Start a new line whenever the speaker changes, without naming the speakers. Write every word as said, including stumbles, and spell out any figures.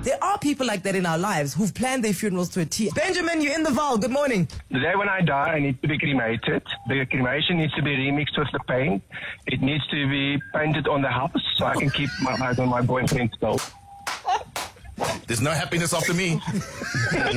there are people like that in our lives who've planned their funerals to a T. Benjamin, you're in the Val. Good morning.
The day when I die, I need to be cremated. The cremation needs to be remixed with the paint. It needs to be painted on the house so I can keep my eyes on my boyfriend still.
There's no happiness after me.